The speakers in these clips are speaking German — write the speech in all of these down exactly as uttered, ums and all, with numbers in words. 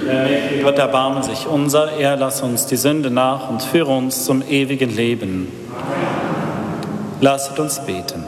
Gott, erbarme sich unser, er lasse uns die Sünde nach und führe uns zum ewigen Leben. Lasset uns beten.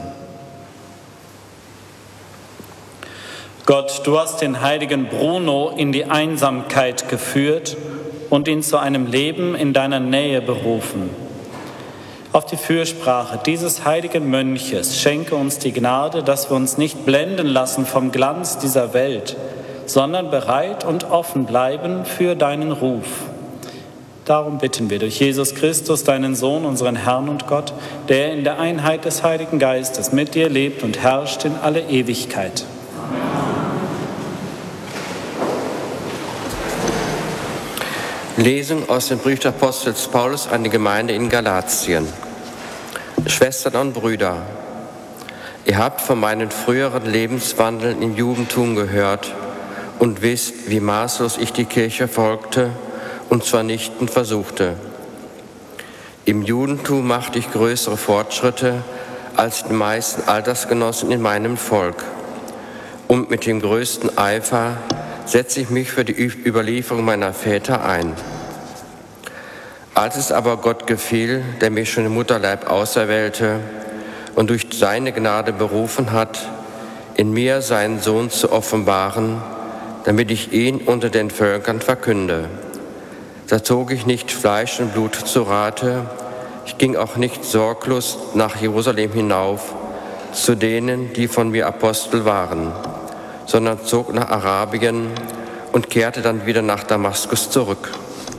Gott, du hast den heiligen Bruno in die Einsamkeit geführt und ihn zu einem Leben in deiner Nähe berufen. Auf die Fürsprache dieses heiligen Mönches schenke uns die Gnade, dass wir uns nicht blenden lassen vom Glanz dieser Welt, sondern bereit und offen bleiben für deinen Ruf. Darum bitten wir durch Jesus Christus, deinen Sohn, unseren Herrn und Gott, der in der Einheit des Heiligen Geistes mit dir lebt und herrscht in alle Ewigkeit. Lesung aus dem Brief des Apostels Paulus an die Gemeinde in Galatien. Schwestern und Brüder, ihr habt von meinen früheren Lebenswandeln im Judentum gehört und wisst, wie maßlos ich die Kirche folgte und zu vernichten versuchte. Im Judentum machte ich größere Fortschritte als die meisten Altersgenossen in meinem Volk. Und mit dem größten Eifer setze ich mich für die Überlieferung meiner Väter ein. Als es aber Gott gefiel, der mich schon im Mutterleib auserwählte und durch seine Gnade berufen hat, in mir seinen Sohn zu offenbaren, damit ich ihn unter den Völkern verkünde. Da zog ich nicht Fleisch und Blut zu Rate, ich ging auch nicht sorglos nach Jerusalem hinauf, zu denen, die von mir Apostel waren, sondern zog nach Arabien und kehrte dann wieder nach Damaskus zurück.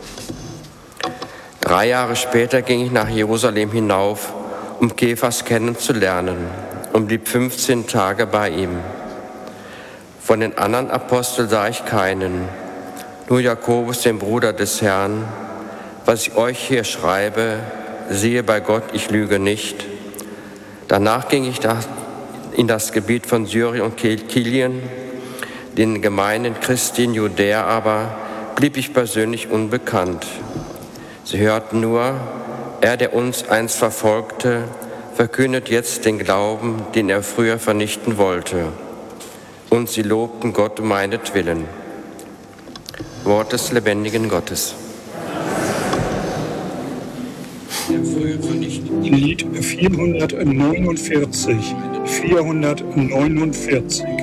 Drei Jahre später ging ich nach Jerusalem hinauf, um Kephas kennenzulernen, und blieb fünfzehn Tage bei ihm. Von den anderen Aposteln sah ich keinen, nur Jakobus, den Bruder des Herrn. Was ich euch hier schreibe, siehe bei Gott, ich lüge nicht. Danach ging ich in das Gebiet von Syrien und Kilikien, den Gemeinden Christi in Judäa aber blieb ich persönlich unbekannt. Sie hörten nur, er, der uns einst verfolgte, verkündet jetzt den Glauben, den er früher vernichten wollte. Und sie lobten Gott um meinetwillen. Wort des lebendigen Gottes. Lied vierhundertneunundvierzig, vierhundertneunundvierzig.